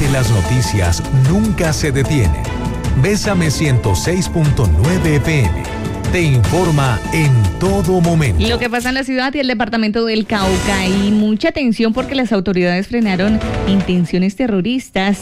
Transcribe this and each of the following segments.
porque las noticias nunca se detienen. Bésame 106.9 FM. Te informa en todo momento. Lo que pasa en la ciudad y el departamento del Cauca. Y mucha atención porque las autoridades frenaron intenciones terroristas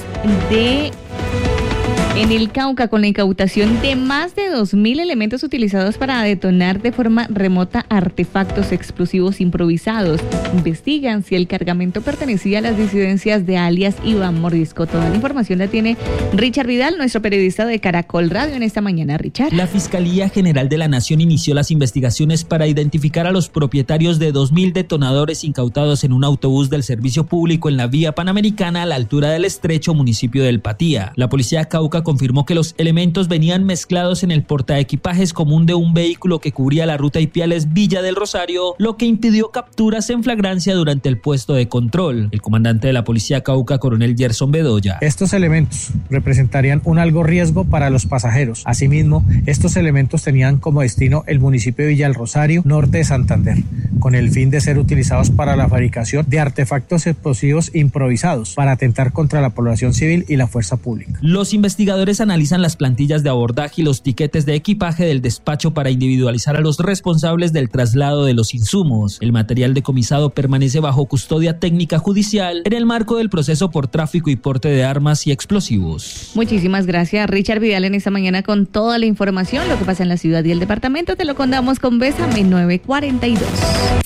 en el Cauca con la incautación de más de 2.000 elementos utilizados para detonar de forma remota artefactos explosivos improvisados. Investigan si el cargamento pertenecía a las disidencias de alias Iván Mordisco. Toda la información la tiene Richard Vidal, nuestro periodista de Caracol Radio en esta mañana. Richard. La Fiscalía General de la Nación inició las investigaciones para identificar a los propietarios de 2.000 detonadores incautados en un autobús del servicio público en la vía Panamericana a la altura del Estrecho, municipio del Patía. La policía Cauca confirmó que los elementos venían mezclados en el portaequipajes común de un vehículo que cubría la ruta Ipiales-Villa del Rosario, lo que impidió capturas en flagrancia durante el puesto de control. El comandante de la policía Cauca, coronel Gerson Bedoya. Estos elementos representarían un alto riesgo para los pasajeros. Asimismo, estos elementos tenían como destino el municipio de Villa del Rosario, norte de Santander, con el fin de ser utilizados para la fabricación de artefactos explosivos improvisados para atentar contra la población civil y la fuerza pública. Los investigadores analizan las plantillas de abordaje y los tiquetes de equipaje del despacho para individualizar a los responsables del traslado de los insumos. El material decomisado permanece bajo custodia técnica judicial en el marco del proceso por tráfico y porte de armas y explosivos. Muchísimas gracias, Richard Vidal, en esta mañana con toda la información. Lo que pasa en la ciudad y el departamento te lo contamos con Bésame 942.